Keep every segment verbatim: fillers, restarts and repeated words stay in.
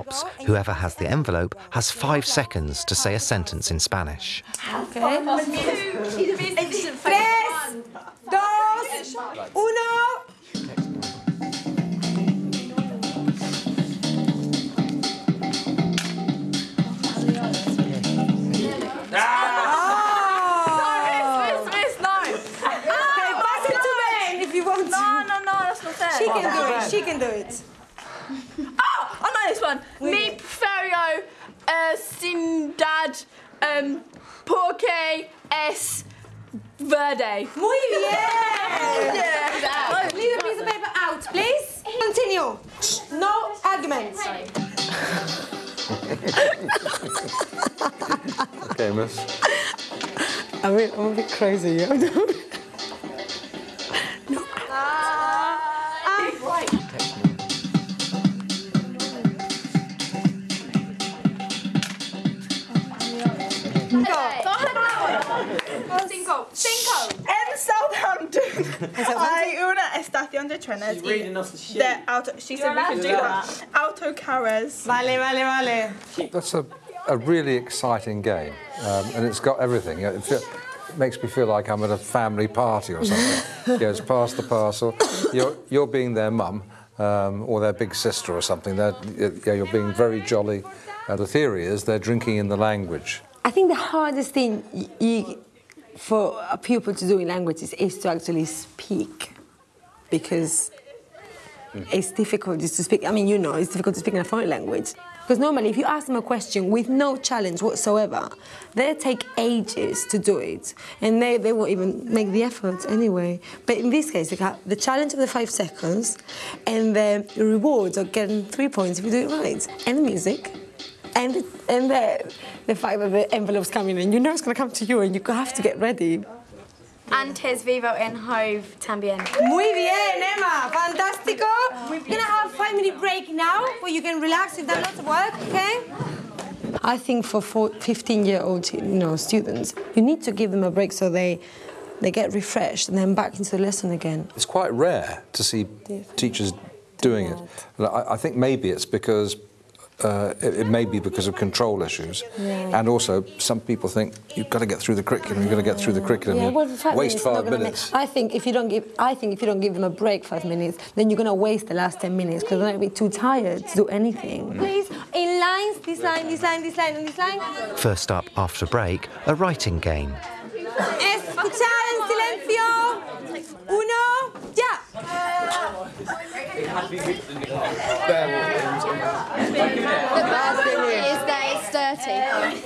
envelopes. Whoever has the envelope has five seconds to say a sentence in Spanish. Okay. Tres, dos, uno. She can do it, she can do it. Oh, I know this one. Mi preferio uh, sin dad um, porque es verde. Muy bien! Yeah. Leave the piece of paper out, please. Continue. No arguments. Okay, miss. I mean, I'm a bit crazy, yeah? No. Cinco. Cinco. En Southampton, hay una estación de trenes. She's reading us the shit. De auto, she said we can do that. Autocars. Vale, vale, vale. That's a, a really exciting game, um, and it's got everything. It, feel, it makes me feel like I'm at a family party or something. Yeah, it's pass the parcel. You're, you're being their mum, um, or their big sister or something. They're, yeah, you're being very jolly. Uh, the theory is they're drinking in the language. I think the hardest thing you, for a pupil to do in languages is to actually speak, because mm. it's difficult just to speak. I mean, you know, it's difficult to speak in a foreign language. Because normally, if you ask them a question with no challenge whatsoever, they take ages to do it, and they, they won't even make the effort anyway. But in this case, they have the challenge of the five seconds, and the rewards of getting three points if you do it right, and the music. And, and the, the fact that the envelope's coming in, you know it's going to come to you and you have to get ready. Antes vivo en Hove también. Muy bien, Emma. Fantástico. We're going to have a five-minute break now where you can relax. You've done lots of work, okay? I think for fifteen-year-old you know, students, you need to give them a break so they, they get refreshed and then back into the lesson again. It's quite rare to see teachers doing it. I, I think maybe it's because Uh, it, it may be because of control issues, yeah. And also some people think you've got to get through the curriculum. You've got to get through the curriculum. Yeah, well, five waste minutes five minutes. Make, I think if you don't give, I think if you don't give them a break five minutes, then you're going to waste the last ten minutes because they're going to be too tired to do anything. Mm. Please, in lines, this line, this line, this line, and this line. First up after break, a writing game. Escuchar en silencio. Uno, ya. The bad thing is that it's dirty.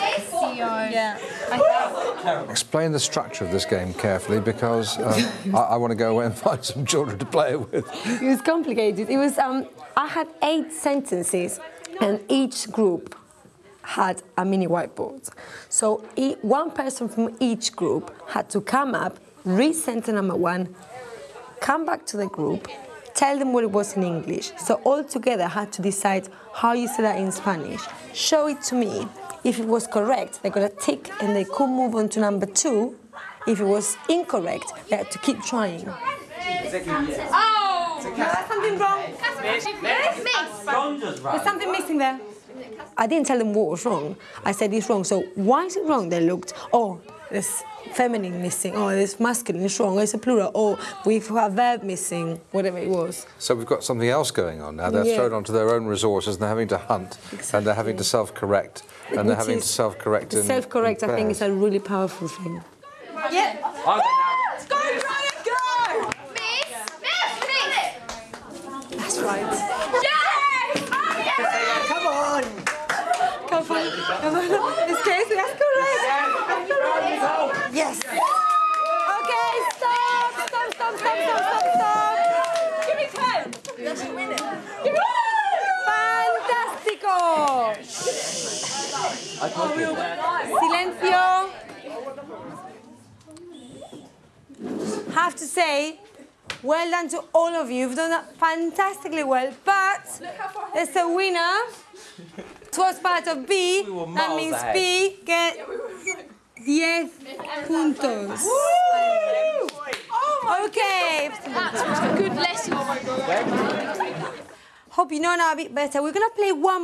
Yeah. Explain the structure of this game carefully, because uh, I, I want to go away and find some children to play it with. It was complicated. It was. Um, I had eight sentences, and each group had a mini whiteboard. So e one person from each group had to come up, read sentence number one, come back to the group, tell them what it was in English. So all together had to decide how you say that in Spanish. Show it to me. If it was correct, they got a tick and they could move on to number two. If it was incorrect, they had to keep trying. Oh! No, there's something wrong. There's something missing there. I didn't tell them what was wrong. I said it's wrong. So why is it wrong? They looked, oh, there's feminine missing. Oh, there's masculine. It's wrong. It's a plural. Oh, we've got a verb missing. Whatever it was. So we've got something else going on now. They're yeah. thrown onto their own resources and they're having to hunt, exactly. and they're having to self-correct, and Which they're having is, to self-correct. The self-correct, I think, is a really powerful thing. Yeah. Let's go, Ryan, go! Miss, miss, miss. That's right. Yes! Oh, yes! Come on. Come on. Come on. It's Casey. That's correct. That's correct. Yes. Okay, stop. Stop, stop, stop, stop, stop, stop. Give me ten. That's a minute. Fantástico. Silencio. Have to say, well done to all of you. You've done that fantastically well, but there's a winner. It was part of B. We that means ahead. B get ten puntos. Oh okay. That's a good lesson. Hope you know now a bit better. We're going to play one